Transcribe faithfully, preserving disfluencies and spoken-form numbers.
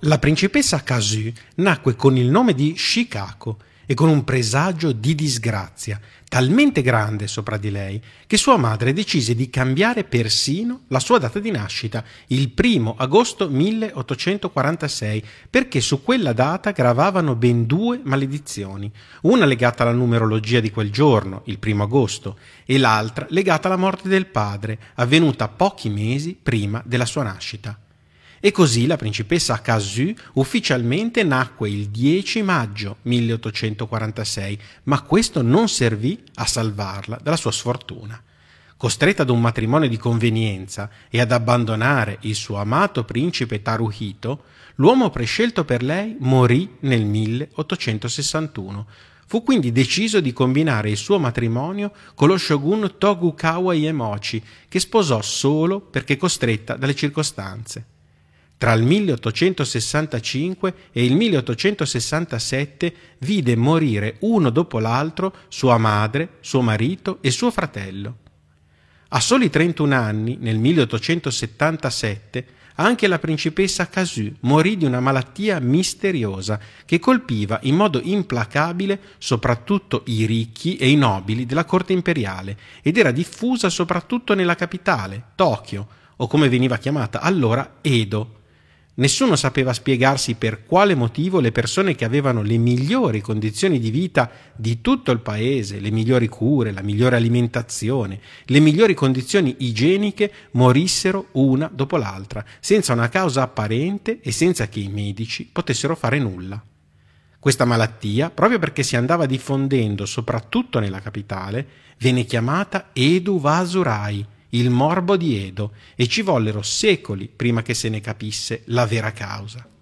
La principessa Kazu nacque con il nome di Shikako e con un presagio di disgrazia talmente grande sopra di lei che sua madre decise di cambiare persino la sua data di nascita, il primo agosto milleottocentoquarantasei, perché su quella data gravavano ben due maledizioni, una legata alla numerologia di quel giorno, il primo agosto, e l'altra legata alla morte del padre, avvenuta pochi mesi prima della sua nascita. E così la principessa Kazu ufficialmente nacque il dieci maggio milleottocentoquarantasei, ma questo non servì a salvarla dalla sua sfortuna. Costretta ad un matrimonio di convenienza e ad abbandonare il suo amato principe Taruhito, l'uomo prescelto per lei morì nel milleottocentosessantuno. Fu quindi deciso di combinare il suo matrimonio con lo shogun Tokugawa Iemochi, che sposò solo perché costretta dalle circostanze. Tra il milleottocentosessantacinque e il milleottocentosessantasette vide morire uno dopo l'altro sua madre, suo marito e suo fratello. A soli trentuno anni, nel milleottocentosettantasette, anche la principessa Kazu morì di una malattia misteriosa che colpiva in modo implacabile soprattutto i ricchi e i nobili della corte imperiale ed era diffusa soprattutto nella capitale, Tokyo, o come veniva chiamata allora Edo. Nessuno sapeva spiegarsi per quale motivo le persone che avevano le migliori condizioni di vita di tutto il paese, le migliori cure, la migliore alimentazione, le migliori condizioni igieniche morissero una dopo l'altra, senza una causa apparente e senza che i medici potessero fare nulla. Questa malattia, proprio perché si andava diffondendo soprattutto nella capitale, venne chiamata Edo Wasurai, il morbo di Edo, e ci vollero secoli prima che se ne capisse la vera causa.